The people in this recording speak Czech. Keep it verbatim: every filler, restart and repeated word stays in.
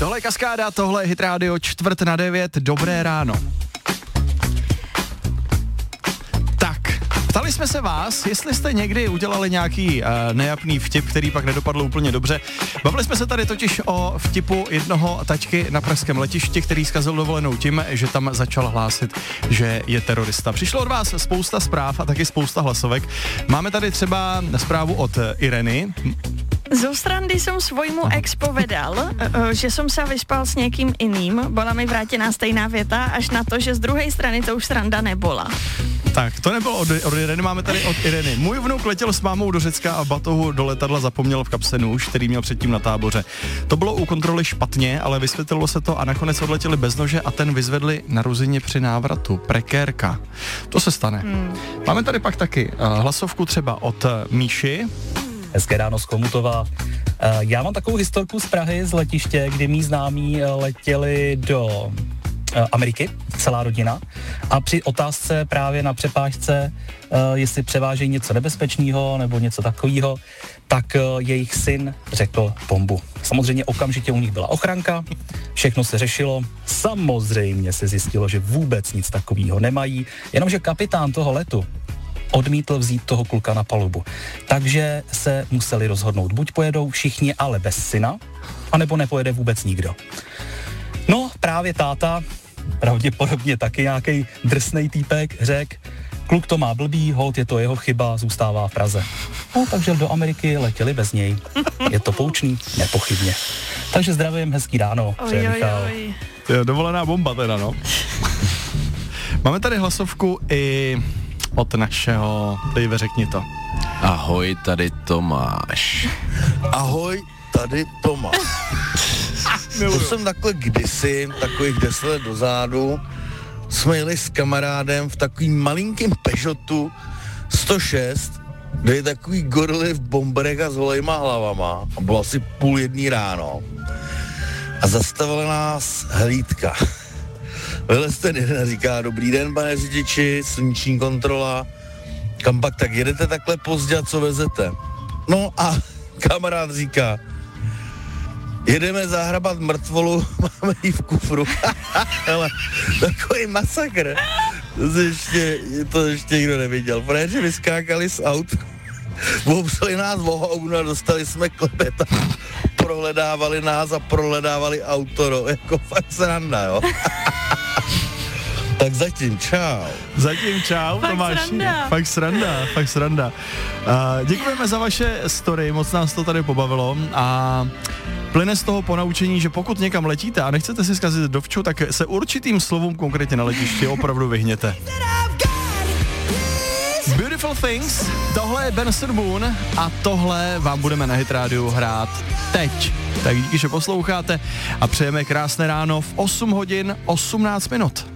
Tohle je Kaskáda, tohle je Hit Radio čtvrt na devět, dobré ráno. Tak, ptali jsme se vás, jestli jste někdy udělali nějaký uh, nejapný vtip, který pak nedopadl úplně dobře. Bavili jsme se tady totiž o vtipu jednoho taťky na pražském letišti, který zkazil dovolenou tím, že tam začal hlásit, že je terorista. Přišlo od vás spousta zpráv a taky spousta hlasovek. Máme tady třeba zprávu od Ireny. Zo srandy som svojmu ex povedal, že som sa vyspal s niekým iným, bola mi vrátená stejná věta, až na to, že z druhej strany to už sranda nebola. Tak, to nebylo od, od Ireny, máme tady od Ireny. Můj vnuk letěl s mámou do Řecka a v batohu do letadla zapomněl v kapse nůž, který měl předtím na táboře. To bylo u kontroly špatně, ale vysvětlilo se to a nakonec odletěli bez nože a ten vyzvedli na Ruzině při návratu. Prekérka. To se stane. Hmm. Máme tady pak taky uh, hlasovku třeba od uh, Míši. Hezké ráno z Chomutova. Já mám takovou historku z Prahy, z letiště, kdy mý známí letěli do Ameriky, celá rodina, a při otázce právě na přepážce, jestli převážejí něco nebezpečného nebo něco takového, tak jejich syn řekl bombu. Samozřejmě okamžitě u nich byla ochranka, všechno se řešilo, samozřejmě se zjistilo, že vůbec nic takového nemají, jenomže kapitán toho letu odmítl vzít toho kluka na palubu. Takže se museli rozhodnout, buď pojedou všichni, ale bez syna, anebo nepojede vůbec nikdo. No, právě táta, pravděpodobně taky nějaký drsnej týpek, řekl, kluk to má blbý, holt je to jeho chyba, zůstává v Praze. No, takže do Ameriky letěli bez něj. Je to poučný? Nepochybně. Takže zdravím, hezký ráno. Oj, oj, oj. To je dovolená bomba teda, no. Máme tady hlasovku i od našeho, Dejve, řekni to. Ahoj, tady Tomáš. Ahoj, tady Tomáš. To jsem takhle kdysi, takových deset let dozadu, jsme jeli s kamarádem v takovým malinkým Peugeotu sto šest, kde je takový gorily v bomberech a s holejma hlavama. A bylo asi půl jedný ráno. A zastavila nás hlídka. Vylez ten jeden a říká, dobrý den, pane řidiči, sluneční kontrola, kam pak tak jedete takhle pozdě a co vezete? No a kamarád říká, jedeme zahrabat mrtvolu, máme ji v kufru. Ale takový masakr. To ještě, to ještě nikdo neviděl. Protože vyskákali z aut, obřeli nás o hounu a dostali jsme klepet a prohledávali nás a prohledávali auto, no. Jako fakt sranda, jo. Tak zatím čau. Zatím čau, fakt Tomáši. Sranda. Fakt sranda. Fakt sranda. Uh, děkujeme za vaše story, moc nás to tady pobavilo a plyne z toho ponaučení, že pokud někam letíte a nechcete si zkazit dovču, tak se určitým slovům konkrétně na letišti opravdu vyhněte. Beautiful Things, tohle je Benson Boone a tohle vám budeme na Hit Radio hrát teď. Tak díky, že posloucháte a přejeme krásné ráno v osm hodin osmnáct minut.